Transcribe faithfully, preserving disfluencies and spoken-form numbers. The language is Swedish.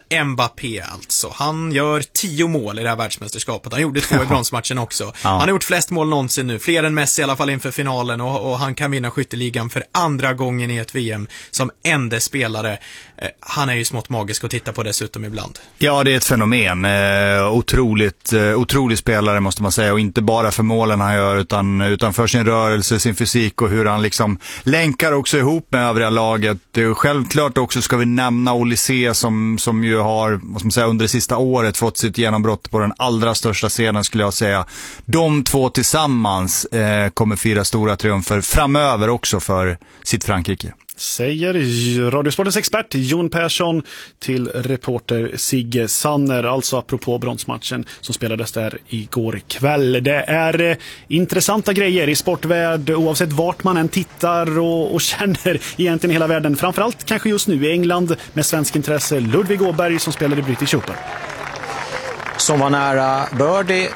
Mbappé alltså. Han gör tio mål i det här världsmästerskapet. Han gjorde två i bronsmatchen också. Ja. Han har gjort flest mål någonsin nu. Fler än Messi i alla fall inför finalen. Och, och han kan vinna skytteligan för andra gången i ett V M som enda spelare. Eh, han är ju smått magisk att titta på dessutom ibland. Ja, det är ett fenomen. Eh, otroligt, eh, otrolig spelare måste man säga. Och inte bara för målen han gör utan, utan för sin rörelse, sin fysik och hur han liksom länkar också ihop med övriga laget. Det är självklart också ska vi nämna Olise som, som ju har, vad ska man säga, under det sista året fått sitt genombrott på den allra största scenen skulle jag säga. De två tillsammans eh, kommer fira stora triumfer framöver också för sitt Frankrike. Säger Radiosportens expert Jon Persson till reporter Sigge Sanner, alltså apropå bronsmatchen som spelades där igår kväll. Det är eh, intressanta grejer i sportvärld oavsett vart man än tittar och, och känner egentligen hela världen. Framförallt kanske just nu i England med svensk intresse Ludvig Åberg som spelar i British Open. Som var nära birdie